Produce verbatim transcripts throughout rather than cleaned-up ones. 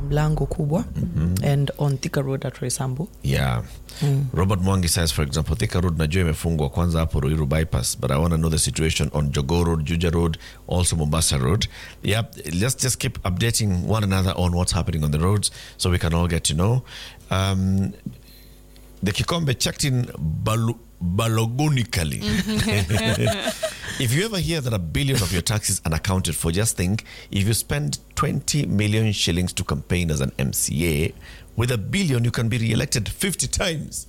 Mlango Kubwa mm-hmm. and on Thika Road at Roysambu. Yeah. Mm. Robert Mwangi says, for example, Thika Road najua imefungwa kwanza hapo Ruiru bypass, but I want to know the situation on Jogoo Road, Juja Road, also Mombasa Road. Yep, let's just keep updating one another on what's happening on the roads so we can all get to know. Um, the Kikombe checked in balu- balogonically. If you ever hear that a billion of your taxes unaccounted for, just think, if you spend twenty million shillings to campaign as an M C A, with a billion you can be re-elected fifty times.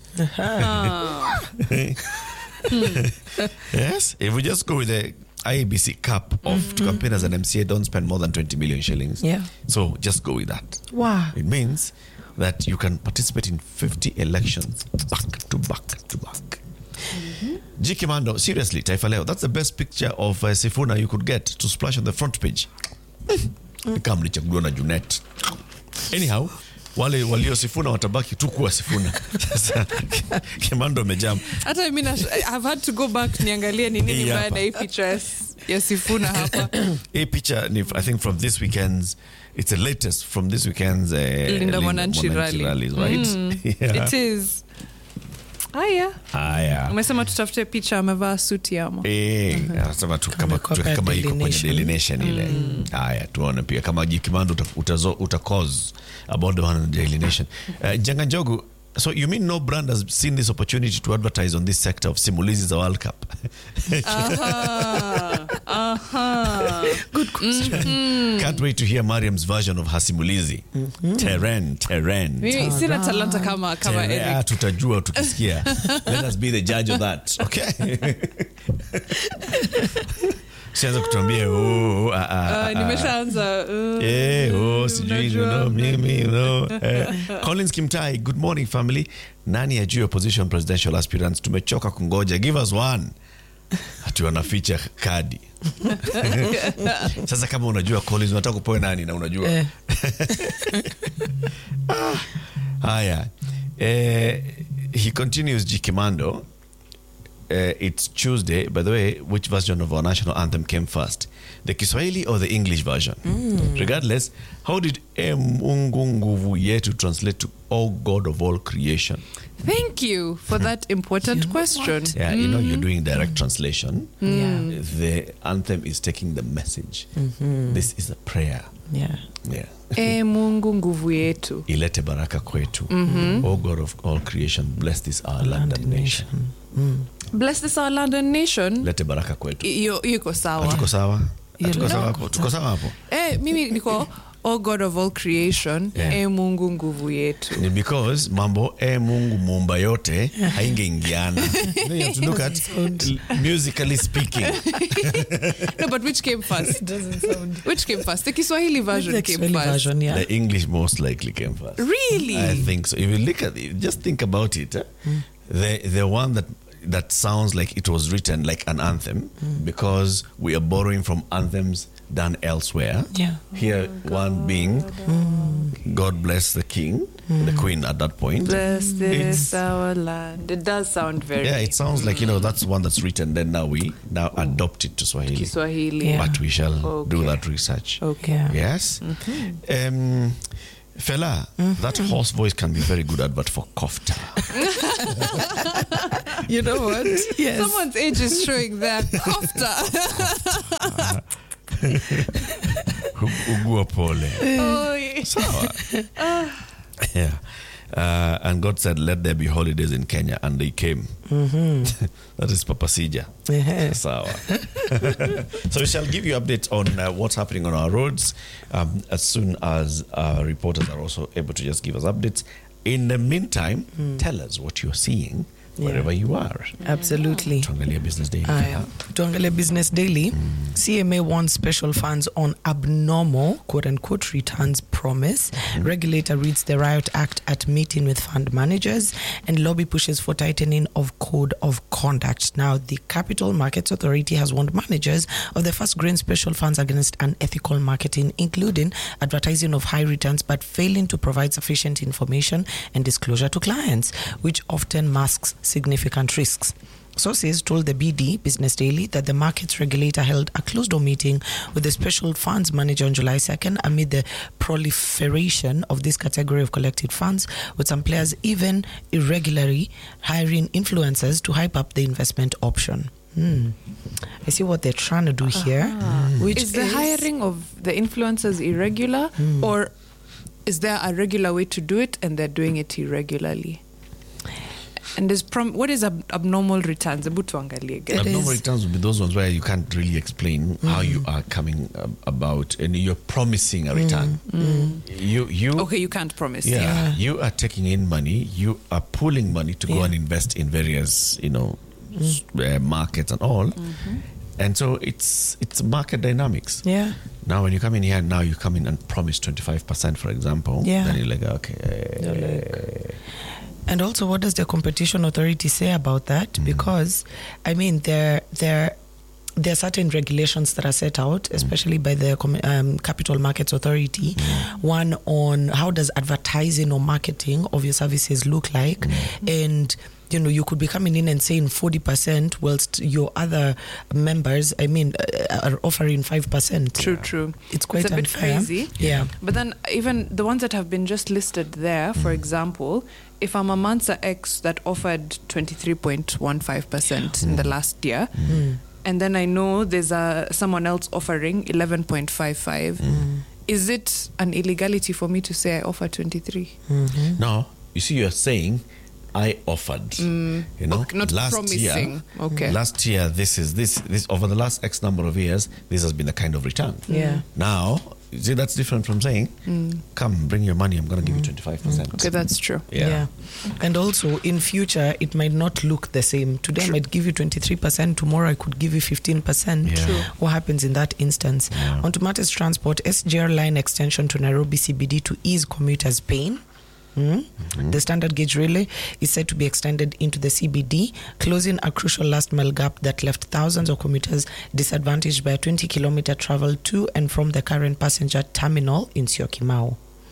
Yes, if we just go with the I E B C cap of mm-hmm. to campaign as an M C A, don't spend more than twenty million shillings. Yeah. So just go with that. Wow. It means that you can participate in fifty elections back to back to back. Mm-hmm. G. Kimando, seriously, Taifa Leo, that's the best picture of uh, Sifuna you could get to splash on the front page. Kama mlichaguliwa na Junet. Anyhow, wale walio Sifuna watabaki tu kuwa Sifuna. Sasa Kimando amejam. Hata I mean I've had to go back niangalie ni nini mbaya na hii picture ya Sifuna hapa. Hii picture I think from this weekend's, it's the latest from this weekend's uh, Linda Mwananchi rally, rallies, right? Mm, yeah. It is. Haya. Haya. Umesema tutafute picha amevaa suti ama. Eh, anasema tu kama kama iko kwenye Daily Nation ile. Haya, tuone pia kama Jikimando utazo utacause about the one on the Daily Nation. Uh, Janga Njogu, so you mean no brand has seen this opportunity to advertise on this sector of simulizi za World Cup? Aha. Aha. Good question. Mm-hmm. Can't wait to hear Mariam's version of her simulizi. Mm-hmm. Terrain, terrain. Mimi sina talanta kama kama Terrain, Eric. tutajua tukisikia. Let us be the judge of that. Okay? Sianza kutuambia oh ah ah. Nimeshaanza. Eh, oh sijui no mimi no. Collins Kimtai, good morning family. Nani ajue opposition presidential aspirants? Tumechoka kungoja. Give us one. Hatu wanaficha kadi. Sasa kama unajua Collins unataka kupoe nani na unajua. Haya. Eh, he continues G. Kimando. Uh, it's Tuesday. By the way, which version of our national anthem came first? The Kiswahili or the English version? Mm. Regardless, how did E Mungu nguvu yetu translate to "O God of all creation"? Thank you for that important you question. What? Yeah, mm. you know, you're doing direct translation. Mm. Yeah. The anthem is taking the message. Mm-hmm. This is a prayer. Yeah. Yeah. E Mungu nguvu yetu. Ilete baraka kwetu. Mm-hmm. O God of all creation, bless this our land and nation. Mm. Bless this our land and nation. Lete baraka kwetu. Iyo iko sawa. Tuko sawa. Tuko sawa hapo. Tuko sawa hapo. Eh, mimi niko O God of all creation, yeah. E Mungu nguvu yetu. Because mambo E Mungu muumba yote haingeingiana. You have to look at musically speaking. No, but which came first? It doesn't sound. Which came first? The Kiswahili version the came Kiswahili first. Version, yeah. The English most likely came first. Really? I think so. If you look at it, just think about it. Eh? Mm. The the one that that sounds like it was written like an anthem mm. because we are borrowing from anthems done elsewhere. Yeah. Here oh one God. being mm. God bless the king, mm. the queen at that point. Bless this it's, our land. It does sound very. Yeah, it sounds like, you know, that's one that's written. Then now we now mm. adopt it to Swahili. Swahili. Yeah. But we shall okay. do that research. Okay. Yes. Mm-hmm. Um, Fela, mm-hmm. that horse voice can be very good advert for Kofta. You know what? Yes. Someone's age is showing there. Kofta. Ugua pole. Oh, yeah. Sawa. Yeah. Uh, and God said, let there be holidays in Kenya. And they came. Mm-hmm. That is Papa Sija. Yeah. Sawa. So we shall give you updates on uh, what's happening on our roads um, as soon as our reporters are also able to just give us updates. In the meantime, mm. tell us what you're seeing wherever yeah. you are. Absolutely. Tuangalia Business Daily. Uh, Tuangalia Business Daily. Mm. C M A wants special funds on abnormal, quote-unquote, returns promise. Mm. Regulator reads the Riot Act at meeting with fund managers, and lobby pushes for tightening of code of conduct. Now, the Capital Markets Authority has warned managers of the first grain special funds against unethical marketing, including advertising of high returns but failing to provide sufficient information and disclosure to clients, which often masks significant risks. Sources told the B D, Business Daily, that the markets regulator held a closed-door meeting with the special funds manager on July second amid the proliferation of this category of collected funds, with some players even irregularly hiring influencers to hype up the investment option. Hmm. I see what they're trying to do here. Uh-huh. Which is the is, hiring of the influencers irregular, Mm. or is there a regular way to do it and they're doing it irregularly? And is prom- what is ab- abnormal returns? Ebu tuangalie again. It Abnormal is- returns will be those ones where you can't really explain how you are coming um, about, and you're promising a return. You, you, Okay, you can't promise. yeah, Yeah. you are taking in money. You are pulling money to go Yeah. and invest in various, you know, s- uh, markets and all. And so it's it's market dynamics. Yeah. Now, when you come in here, now you come in and promise twenty-five percent, for example. Yeah. Then you're like, okay. You're like- And also, what does the competition authority say about that? Mm. Because, I mean, there there there are certain regulations that are set out, especially by the Com- um, Capital Markets Authority. One on how does advertising or marketing of your services look like, and you know, you could be coming in and saying forty percent, whilst your other members, I mean, uh, are offering five percent. True, true. It's quite It's a bit unfair. crazy. Yeah. But then even the ones that have been just listed there, for example, if I'm a Mansa X that offered twenty-three point one five percent in the last year, and then I know there's a someone else offering eleven point five five, is it an illegality for me to say I offer twenty-three? No, you see, you're saying I offered. You know, Okay, not last promising. year. Okay. Last year, this is this this over the last X number of years, this has been the kind of return. Yeah. Now, you see, that's different from saying, "Come, bring your money. I'm going to give you twenty-five percent." Okay, that's true. Yeah. And also in future it might not look the same. Today I might give you twenty-three percent, tomorrow I could give you fifteen percent. Yeah. True. What happens in that instance? Yeah. On to matters transport, S G R line extension to Nairobi C B D to ease commuters' pain. Hmm? The standard gauge relay is said to be extended into the C B D, closing a crucial last mile gap that left thousands of commuters disadvantaged by a twenty kilometer travel to and from the current passenger terminal in Syokimau.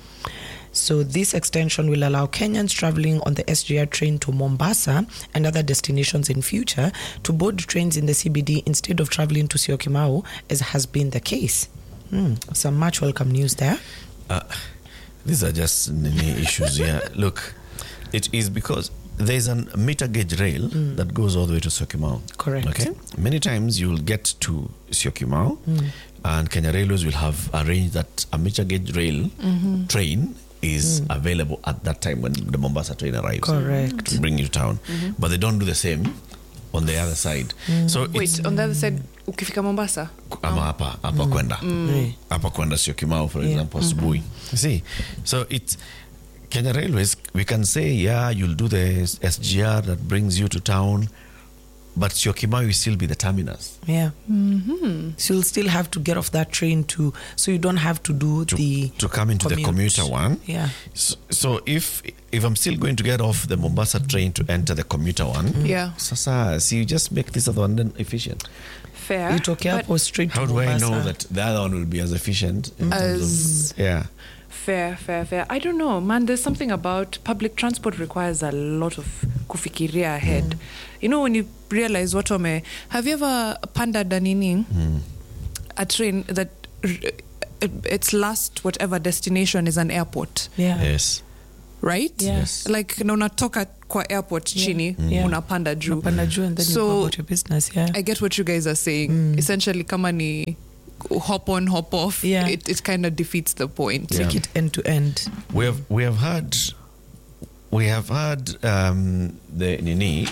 So this extension will allow Kenyans traveling on the S G R train to Mombasa and other destinations in future to board trains in the C B D instead of traveling to Syokimau, as has been the case. Hmm. Some much welcome news there. Uh, these are just many issues here. Look, it is because there's a meter gauge rail that goes all the way to Syokimau. Correct. Okay. Many times you will get to Syokimau, and Kenya Railways will have arranged that a meter gauge rail train is available at that time when the Mombasa train arrives. Correct. To bring you to town. But they don't do the same on the other side. So it's Wait, on the other side, ukifika Mombasa? ama hapa hapa kwenda hapa kwenda Syokimau, for example, asubuhi. You see, so it's Kenya Railways. We can say, yeah, you'll do the S G R that brings you to town, but Syokimau will still be the terminus Yeah. So you'll still have to get off that train to, so you don't have to do to, the to come into the commute. commuter one. Yeah. So, so if if I'm still going to get off the Mombasa train to enter the commuter one, Yeah. sasa, see, you just make this other one then efficient. Fair. You took but airport straight How to do I Mombasa. know that the other one will be as efficient in terms As- of, yeah. Fair, fair, fair. I don't know, man. There's something about public transport requires a lot of kufikiria ahead. You know, when you realize what wame... Have you ever panda danini a train that r- its last whatever destination is an airport, Yeah. Yes. right? Yeah. Yes. Like na unatoka kwa airport chini, Yeah. unapanda juu. Unapanda juu and then you So, go about your business. Yeah. I get what you guys are saying. Essentially, kama ni hop on, hop off, Yeah. it, it kind of defeats the point. Yeah. Take it end to end. We have we have had we have had um, the nini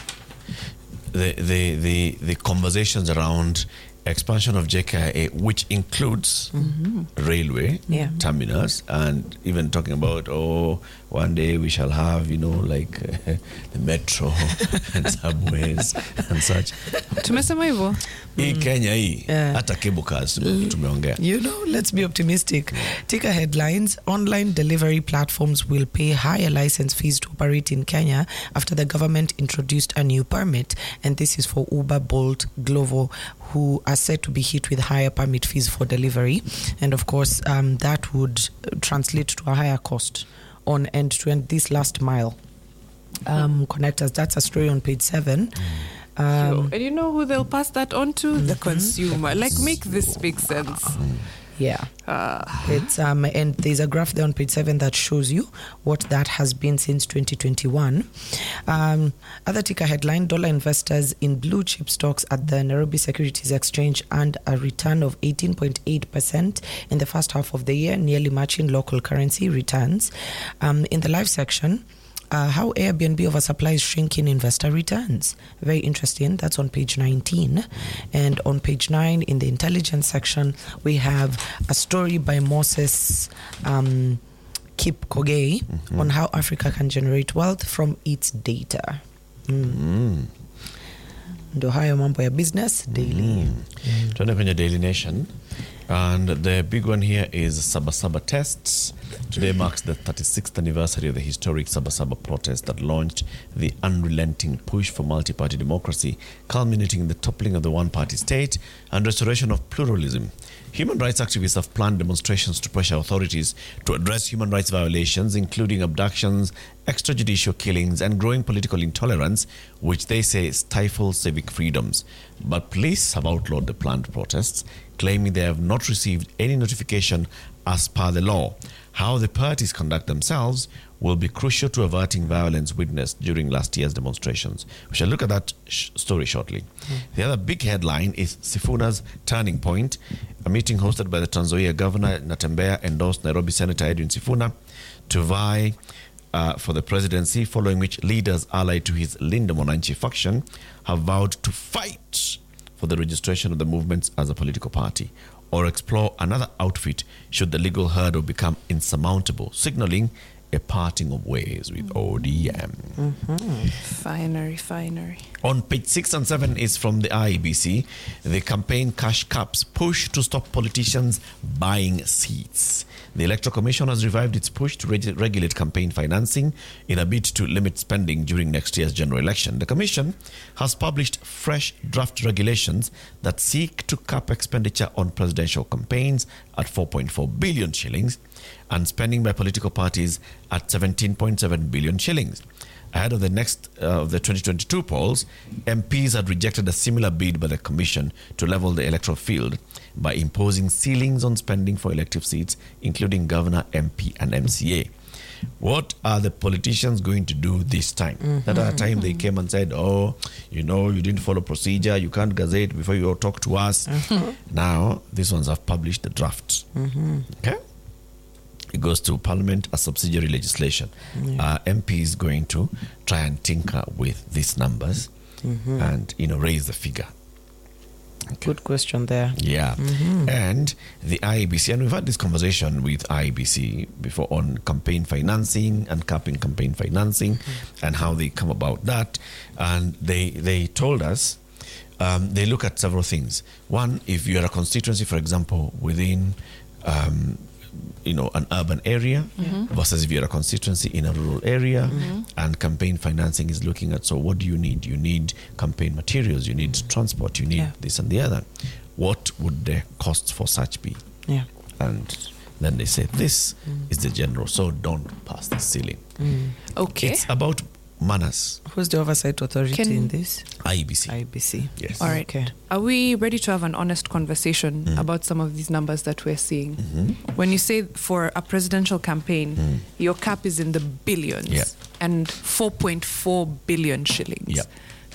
the, the the the conversations around expansion of J K I A, which includes railway Yeah. terminus, and even talking about, oh, one day we shall have, you know, like uh, the metro and subways and such. Tumesema hivyo? Hii Kenya hii Yeah. hata cable cars tumeongea. You know, let's be optimistic. Take a headlines. Online delivery platforms will pay higher license fees to operate in Kenya after the government introduced a new permit. And this is for Uber, Bolt, Glovo, who are said to be hit with higher permit fees for delivery. And of course, um, that would translate to a higher cost on end-to-end this last mile um, connectors. That's a story on page seven. Um, and you know who they'll pass that on to? The consumer. Like, make this make sense. Yeah. Uh, It's um and there's a graph there on page seven that shows you what that has been since twenty twenty-one. Um, other ticker headline: dollar investors in blue chip stocks at the Nairobi Securities Exchange earned a return of eighteen point eight percent in the first half of the year, nearly matching local currency returns. Um, in the live section, Uh, how Airbnb oversupply is shrinking investor returns. Very interesting. That's on page nineteen. And on page nine, in the intelligence section, we have a story by Moses um, Kip Kogei mm-hmm. on how Africa can generate wealth from its data. Mm. Ndo hayo mambo ya Business Daily. Mm. Mm. Tuende kwenye Daily Nation. And the big one here is Sabasaba tests. Today marks the thirty-sixth anniversary of the historic Sabasaba protest that launched the unrelenting push for multi-party democracy, culminating in the toppling of the one-party state and restoration of pluralism. Human rights activists have planned demonstrations to pressure authorities to address human rights violations, including abductions, extrajudicial killings, and growing political intolerance, which they say stifle civic freedoms. But police have outlawed the planned protests, claiming they have not received any notification as per the law. How the parties conduct themselves will be crucial to averting violence witnessed during last year's demonstrations. We shall look at that sh- story shortly. Mm. The other big headline is Sifuna's turning point. A meeting hosted by the Trans Nzoia Governor Natembeya endorsed Nairobi Senator Edwin Sifuna to vie uh, for the presidency, following which leaders allied to his Linda Mwananchi faction have vowed to fight for the registration of the movements as a political party or explore another outfit should the legal hurdle become insurmountable, signaling a parting of ways with O D M. Mm-hmm. Finery, finery. On page six and seven is from the I E B C. The campaign cash caps push to stop politicians buying seats. The Electoral Commission has revived its push to reg- regulate campaign financing in a bid to limit spending during next year's general election. The Commission has published fresh draft regulations that seek to cap expenditure on presidential campaigns at four point four billion shillings and spending by political parties at seventeen point seven billion shillings. Ahead of the next uh, of the twenty twenty-two polls, M Ps had rejected a similar bid by the Commission to level the electoral field by imposing ceilings on spending for elective seats, including governor, M P, and M C A. What are the politicians going to do this time? Mm-hmm. That at a time they came and said, oh, you know, you didn't follow procedure, you can't gazette before you talk to us. Mm-hmm. Now, these ones have published the drafts. Mm-hmm. Okay? It goes to Parliament as subsidiary legislation. Mm-hmm. Uh, M P is going to try and tinker with these numbers mm-hmm. and, you know, raise the figure. Okay. Good question there. Yeah. Mm-hmm. And the I E B C, and we've had this conversation with I E B C before on campaign financing and capping campaign financing mm-hmm. and how they come about that. And they they told us um, they look at several things. One, if you're a constituency, for example, within um, you know, an urban area mm-hmm. versus if you're a constituency in a rural area mm-hmm. and campaign financing is looking at, so what do you need? You need campaign materials, you need transport, you need yeah. this and the other. What would the costs for such be? Yeah. And then they say, this mm. is the general, so don't pass the ceiling. Mm. Okay. It's about manners. Who's the oversight authority Can in this? I E B C. I E B C. Yes. All right. Okay. Are we ready to have an honest conversation mm. about some of these numbers that we're seeing? Mm-hmm. When you say for a presidential campaign, mm. your cap is in the billions yeah. and four point four billion shillings. Yep.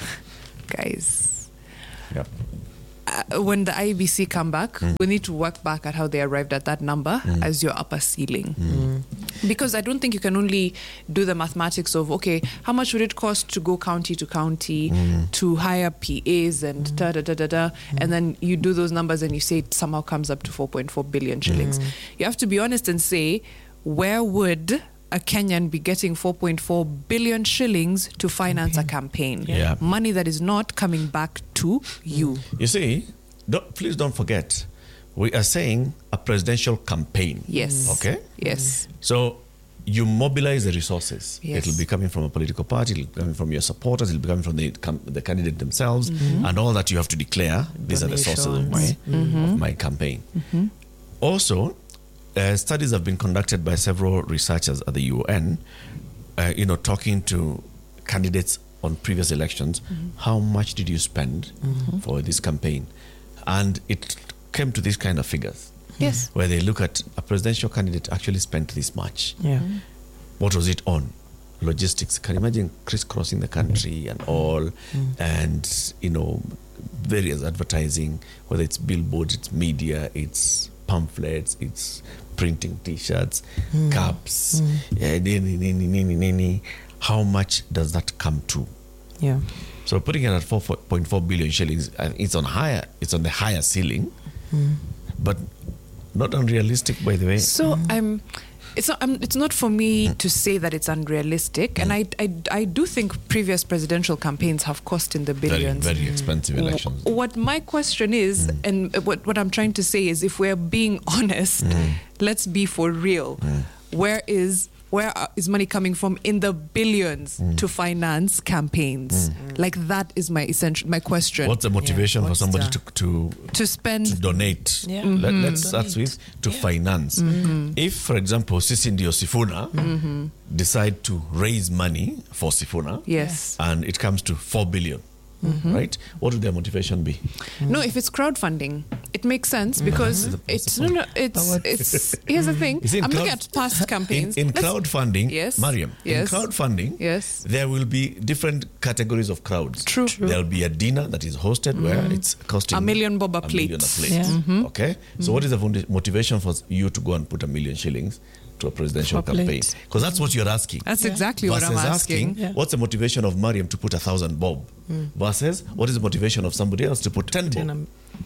Guys. Yep. Uh, when the I E B C come back, mm. we need to work back at how they arrived at that number mm. as your upper ceiling. Mm. Because I don't think you can only do the mathematics of, okay, how much would it cost to go county to county, mm. to hire P As and mm. da da da da da, mm. and then you do those numbers and you say it somehow comes up to four point four billion shillings. Mm. You have to be honest and say, where would a Kenyan be getting four point four billion shillings to finance campaign. a campaign? Yeah. Yeah. Money that is not coming back to you. You see, don't, please don't forget, we are saying a presidential campaign. Yes. Okay? Yes. So you mobilize the resources. Yes. It'll be coming from a political party, it'll be coming from your supporters, it'll be coming from the, com- the candidate themselves, mm-hmm. and all that you have to declare, these Donations. are the sources of my, mm-hmm. of my campaign. Mm-hmm. Also, Uh, studies have been conducted by several researchers at the U N, uh, you know, talking to candidates on previous elections, mm-hmm. how much did you spend mm-hmm. for this campaign? And it came to these kind of figures. Yes. Where they look at a presidential candidate actually spent this much. Yeah. Mm-hmm. What was it on? Logistics. Can you imagine crisscrossing the country and all, mm-hmm. and, you know, various advertising, whether it's billboards, it's media, it's pamphlets, it's printing T-shirts, mm. caps, mm. yeah, nini, nini, nini, nini. How much does that come to? Yeah. So putting it at four point four billion shillings, it's on higher. It's on the higher ceiling, mm. but not unrealistic, by the way. So mm. I'm. It's not. Um, it's not for me to say that it's unrealistic, mm. and I, I, I do think previous presidential campaigns have cost in the billions. Very, very expensive mm. elections. What my question is, mm. and what, what I'm trying to say is, if we're being honest, mm. let's be for real. Mm. Where is where is money coming from in the billions mm. to finance campaigns? Mm. Like that is my essential my question. What's the motivation yeah. for somebody the, to to to spend to donate? Yeah. Mm-hmm. Let, let's donate. start with to yeah. finance. Mm-hmm. If, for example, Sisi Ndio Sifuna mm-hmm. decide to raise money for Sifuna, yes, and it comes to four billion. Mm-hmm. Right? What would their motivation be? Mm-hmm. No, if it's crowdfunding, it makes sense because mm-hmm. it's no, no, it's it's. Here's the thing. I'm crowd, looking at past campaigns. In, in crowdfunding, yes, Mariam. Yes. In crowdfunding, yes, there will be different categories of crowds. True. True. There'll be a dinner that is hosted mm-hmm. where it's costing a million bob a, a plate. Million a plate. Yeah. Mm-hmm. Okay. Mm-hmm. So what is the motivation for you to go and put a million shillings to a presidential for campaign? Because that's what you're asking. That's yeah. exactly Versus what I'm asking. asking yeah. What's the motivation of Mariam to put a thousand bob? Mm. Versus what is the motivation of somebody else to put ten bob?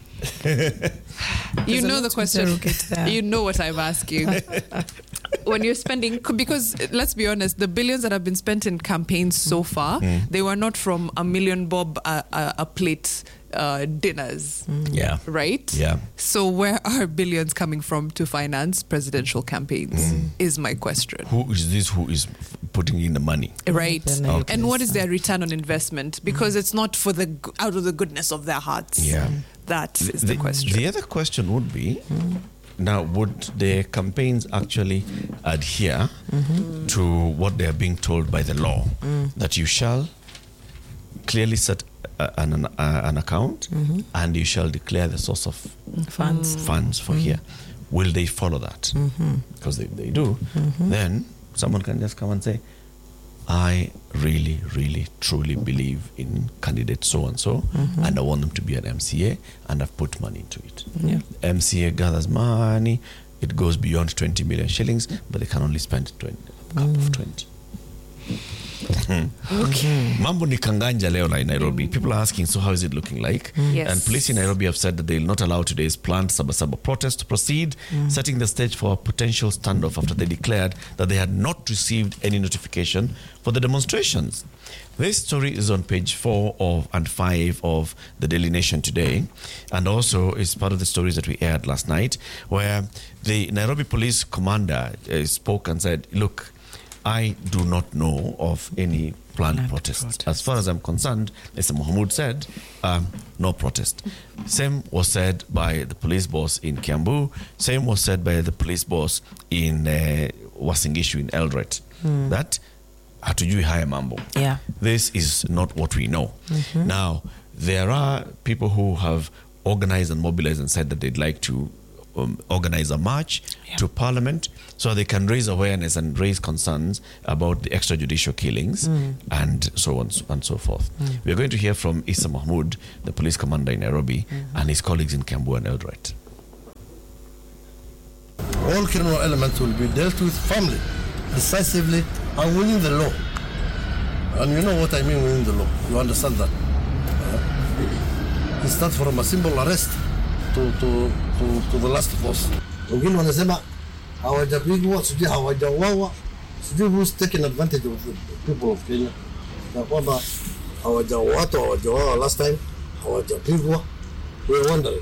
You know the question. You know what I'm asking. When you're spending, because let's be honest, the billions that have been spent in campaigns so far, mm. they were not from a million bob a, a, a plate uh, dinners. Mm. Yeah. Right? Yeah. So where are billions coming from to finance presidential campaigns mm. is my question. Who is this who is putting in the money? Right. Okay. And what is their return on investment? Because mm. it's not for the out of the goodness of their hearts. Yeah. That is the, the question. The other question would be, mm. now, would the campaigns actually adhere mm-hmm. to what they are being told by the law? Mm. That you shall clearly set uh, an, uh, an account mm-hmm. and you shall declare the source of funds, funds for mm. here. Will they follow that? Mm-hmm. Because if they do, mm-hmm. then someone can just come and say, I really, really, truly believe in candidate so-and-so, mm-hmm. and I want them to be an M C A, and I've put money into it. Yeah. M C A gathers money, it goes beyond twenty million shillings, but they can only spend twenty, a cup mm. of twenty. Mm. Okay. Mambo ni kanganja leo in Nairobi. People are asking, so how is it looking like? Mm. Yes. And police in Nairobi have said that they will not allow today's planned Sabasaba protest to proceed, mm. setting the stage for a potential standoff after they declared that they had not received any notification for the demonstrations. This story is on page four of and five of the Daily Nation today, and also is part of the stories that we aired last night, where the Nairobi police commander uh, spoke and said, look, I do not know of any planned Planned protests. Protest. As far as I'm concerned, Mister Mohamud said, um, no protest. Same was said by the police boss in Kiambu. Same was said by the police boss in uh, Wasingishu in Eldoret. Mm. That hatujui haya mambo. Yeah. This is not what we know. Mm-hmm. Now, there are people who have organized and mobilized and said that they'd like to Um, organize a march yeah. to Parliament so they can raise awareness and raise concerns about the extrajudicial killings mm. and so on and so forth. Mm. We're going to hear from Issa Mahmood, the police commander in Nairobi, mm-hmm. and his colleagues in Kiambu and Eldoret. All criminal elements will be dealt with firmly, decisively, and within the law. And you know what I mean within the law. You understand that? Uh, it starts from a simple arrest to, to, to, to the last of us. Wengine wanasema hawajapigwa, sijui hawajawawa, sijui who's taking advantage of the people of Kenya. Na kwamba hawajawawa, watu hawajawawa last time, hawajapigwa. We're wondering.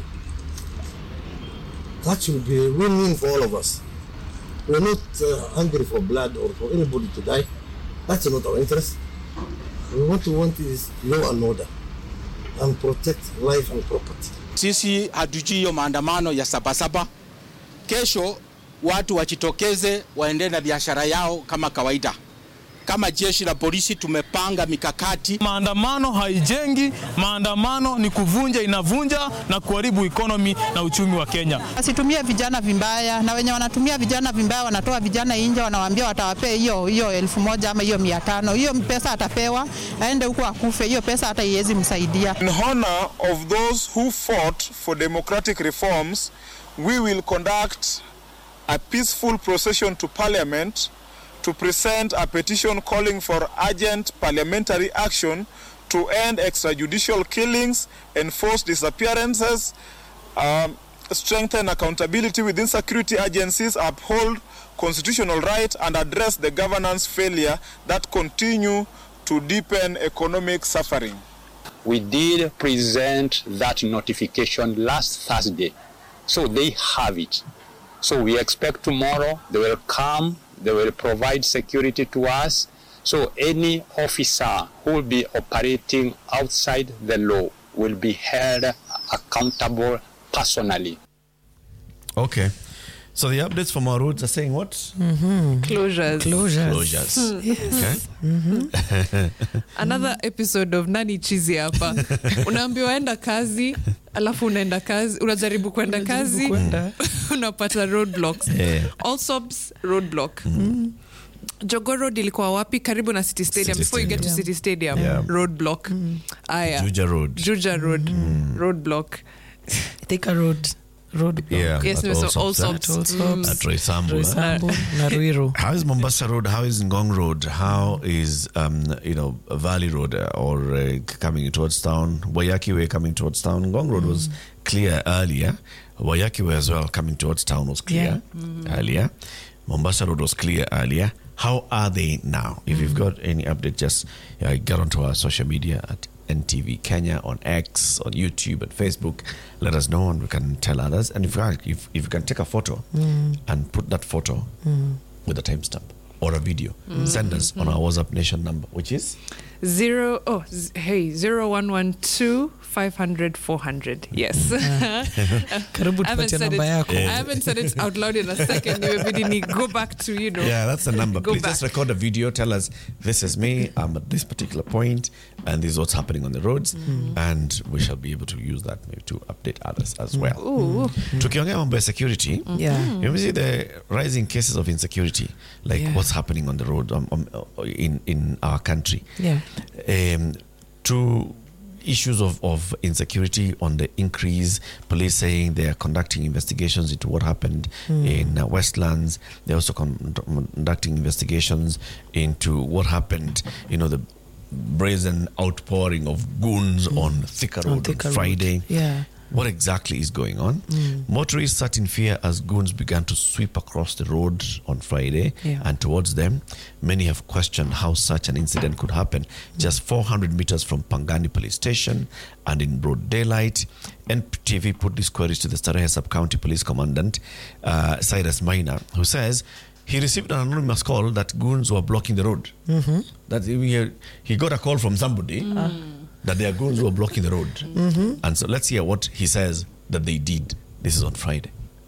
That should be a win-win for all of us. We're not uh, hungry for blood or for anybody to die. That's not our interest. We want to want is law and order and protect life and property. Sisi hatujui hiyo maandamano ya Sabasaba. Kesho watu wachitokeze waende na biashara yao kama kawaida. kama jeshi la polisi tumepanga mikakati. Maandamano haijengi, maandamano ni kuvunja, inavunja na kuharibu economy na uchumi wa Kenya. Asitumie vijana vibaya, na wenye wanatumia vijana vibaya wanatoa vijana nje, wanawaambia watawapea hiyo hiyo elfu moja ama hiyo mia tano. Hiyo pesa atapewa, aende huko akufe, hiyo pesa hata iwezi msaidia. In honor of those who fought for democratic reforms, we will conduct a peaceful procession to Parliament to present a petition calling for urgent parliamentary action to end extrajudicial killings, enforce disappearances, um, strengthen accountability within security agencies, uphold constitutional rights, and address the governance failure that continue to deepen economic suffering. We did present that notification last Thursday, so they have it. So we expect tomorrow they will come, they will provide security to us. So any officer who will be operating outside the law will be held accountable personally. Okay. So the updates from our roads are saying what? Mm-hmm. Closures. Closures. Closures. Yes. Okay. Mm-hmm. Another episode of Nani Chizi hapa. Unaambiwa enda kazi, alafu unaenda kazi, unajaribu kwenda kazi, unapata roadblocks. Yeah. All stops roadblock. Mm-hmm. Jogoo Road ilikuwa wapi? Karibu na City Stadium. City Before you get Stadium. to City Stadium, Yeah. roadblock. Mm-hmm. Aya. Juja Road. Juja Road. Mm. Roadblock. Thika Road. Road block. Yeah. Yes, at no, so all Allsops, stops. eh? Mm. At Roysambu. eh? Roysambu, na Ruiru. How is Mombasa Road? How is Ngong Road? How is um you know Valley Road uh, or uh, coming towards town? Wayaki Way coming towards town. Ngong Road was clear earlier. Wayaki Way as well coming towards town was clear earlier. Mombasa Road was clear earlier. How are they now? If you've got any update, just uh, get onto our social media at N T V Kenya on X, on YouTube, and Facebook. Let us know, and we can tell others. And if you, are, if, if you can take a photo Mm. and put that photo Mm. with a timestamp or a video, send us on our WhatsApp Nation number, which is Zero, oh, z- hey, zero one one two five hundred four hundred. Yes. Karibu I haven't tupatie said namba it- yako. I haven't said it out loud in a second. Nimebidi ni go back to, you know. yeah, that's the number. Go Please back. just record a video. Tell us this is me. I'm at this particular point, and this is what's happening on the roads, and we shall be able to use that maybe to update others as well. Ooh. Tukiongea mambo ya security, Yeah. you see the rising cases of insecurity, like Yeah. what's happening on the road um, um, uh, in in our country. Yeah. Um, two issues of, of insecurity on the increase. Police saying they are conducting investigations into what happened in uh, Westlands. They're also con- conducting investigations into what happened, you know, the brazen outpouring of goons on Thika Road On on, Thika Road. Friday. Yeah. What exactly is going on? Motorists sat in fear as goons began to sweep across the road on Friday Yeah. and towards them. Many have questioned how such an incident could happen just four hundred meters from Pangani Police Station and in broad daylight. N T V put these queries to the Starehe Sub-County Police Commandant, uh, Cyrus Maina, who says he received an anonymous call that goons were blocking the road. Mm-hmm. That he, he got a call from somebody that their goons were blocking the road. Mm-hmm. And so let's hear what he says that they did. This is on Friday.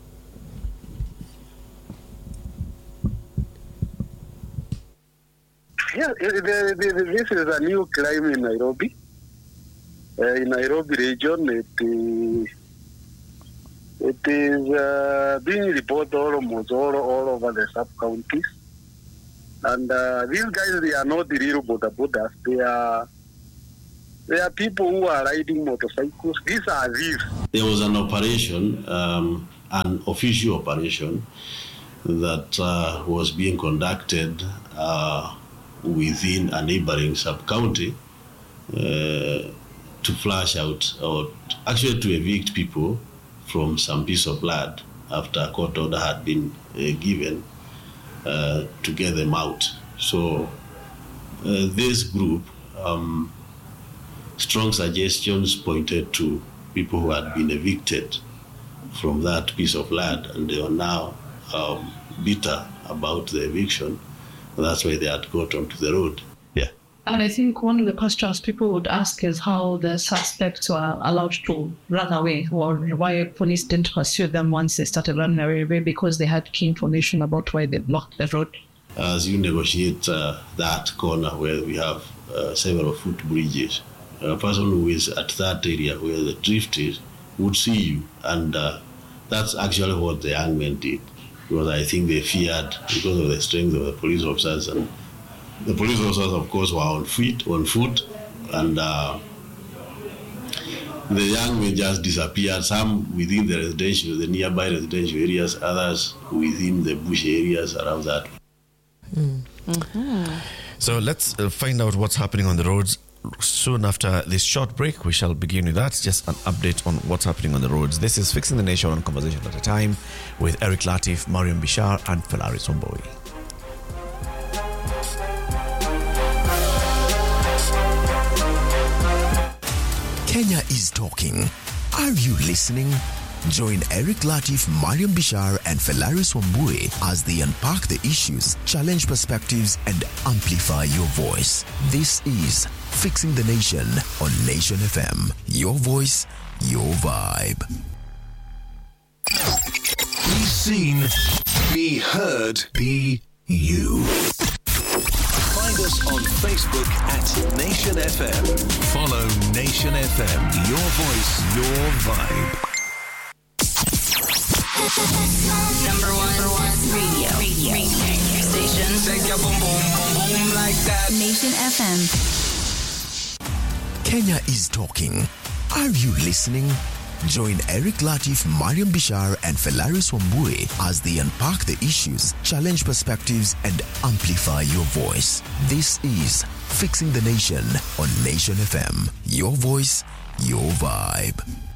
Yeah, the, the, the, this is a new crime in Nairobi. Uh, in Nairobi region, it is, it is uh, being reported almost all, all over the sub-counties. And uh, these guys, they are not the real Boda Bodas. They are, they are people who are riding motorcycles. These are thieves. There was an operation, um, an official operation, that uh, was being conducted uh, within a neighboring sub-county uh, to flush out, or actually to evict people from some piece of land after a court order had been uh, given uh, to get them out. So uh, this group, um, strong suggestions pointed to people who had been evicted from that piece of land, and they are now um, bitter about the eviction. That's why they had got onto the road. Yeah. And I think one of the questions people would ask is how the suspects were allowed to run away, or why police didn't pursue them once they started running away, because they had key information about why they blocked the road. as you negotiate uh, that corner where we have uh, several footbridges. A person who is at that area where the drift is would see you, and uh, that's actually what the young men did, because I think they feared because of the strength of the police officers, and the police officers, of course, were on foot, on foot, and uh, the young men just disappeared. Some within the residential, the nearby residential areas, others within the bush areas around that. Mm. Mm-hmm. So let's uh, find out what's happening on the roads. Soon after this short break, we shall begin with that. Just an update on what's happening on the roads. This is Fixing the Nation on Conversation at a Time with Eric Latif, Mariam Bishar, and Felaris Wambui. Kenya is talking. Are you listening? Join Eric Latif, Mariam Bishar, and Felaris Wambui as they unpack the issues, challenge perspectives, and amplify your voice. This is Fixing the Nation on Nation F M. Your voice, your vibe. Be seen, be heard, be you. Find us on Facebook at Nation F M. Follow Nation F M. Your voice, your vibe. Number one, number one radio, radio, radio station. Shake your boom, boom, boom, boom like that. Nation F M. Kenya is talking. Are you listening? Join Eric Latif, Mariam Bishar, and Felaris Wambui as they unpack the issues, challenge perspectives, and amplify your voice. This is Fixing the Nation on Nation F M. Your voice, your vibe.